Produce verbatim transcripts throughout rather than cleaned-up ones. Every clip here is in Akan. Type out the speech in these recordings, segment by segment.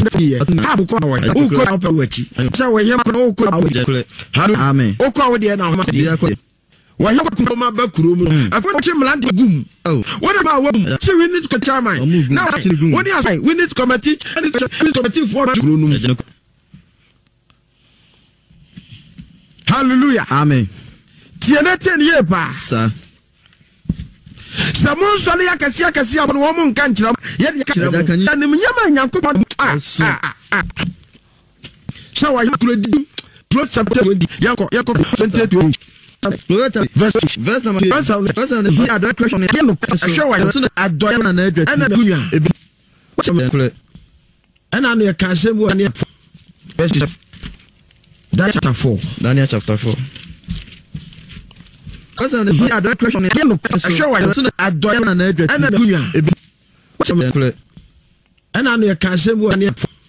ha bu ko wa o ko na pa wachi sha wa yem ko o ko amen o ko wa de na ma de wa yem ko ma ba kuro mu afo chi mlante gum what about what chi we need to chairman now what is we need to committee and committee for kuro nu hallelujah amen tiene ten ye pa sa Samon sole ya kasi kasi abon wo mun kan kira ye de kira ni mnyama nyanko ah ah shawa yakuro di plus chapter twenty yako yako twenty verse verse number verse verse the other question ye no shawa adoya na na adwati ana dunya ebi ana no ye kan shemu ani Daniel chapter four Daniel chapter four Asa the other question ye no shawa adoya na na adwati ana dunya ebi ana no ye kan shemu ani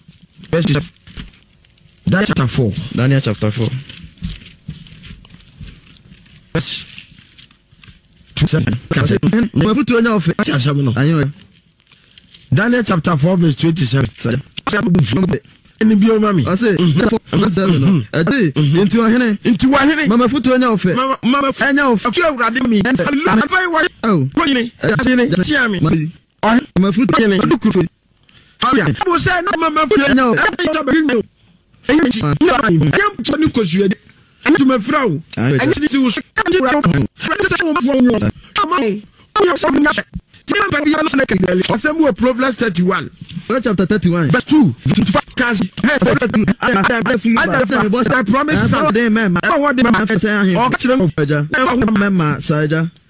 Daniel chapter four Daniel chapter four verse twenty-seven. Daniel chapter four verse twenty-seven. Any bio mami. I say, I'm seven. I say, into a henny, into a henny. Mama put to off. Mama, I know a few rather me. Oh, Tiami. I'm a foot. I was saying, Mama, I know. Because you to my Frau. And this was Proverbs thirty-one. Chapter thirty-one. Verse two. I promise some day, man. I want them to say,